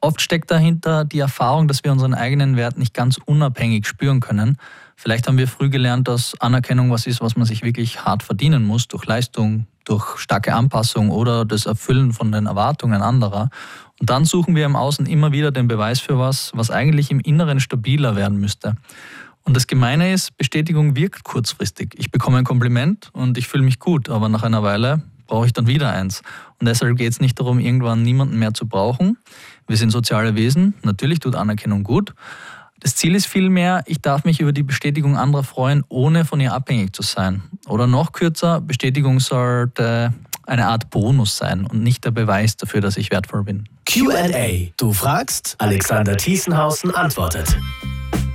Oft steckt dahinter die Erfahrung, dass wir unseren eigenen Wert nicht ganz unabhängig spüren können. Vielleicht haben wir früh gelernt, dass Anerkennung was ist, was man sich wirklich hart verdienen muss, durch Leistung, durch starke Anpassung oder das Erfüllen von den Erwartungen anderer. Und dann suchen wir im Außen immer wieder den Beweis für was eigentlich im Inneren stabiler werden müsste. Und das Gemeine ist, Bestätigung wirkt kurzfristig. Ich bekomme ein Kompliment und ich fühle mich gut, aber nach einer Weile brauche ich dann wieder eins. Und deshalb geht es nicht darum, irgendwann niemanden mehr zu brauchen. Wir sind soziale Wesen, natürlich tut Anerkennung gut. Das Ziel ist vielmehr, ich darf mich über die Bestätigung anderer freuen, ohne von ihr abhängig zu sein. Oder noch kürzer, Bestätigung sollte eine Art Bonus sein und nicht der Beweis dafür, dass ich wertvoll bin. Q&A. Du fragst, Alexander Thiesenhausen antwortet.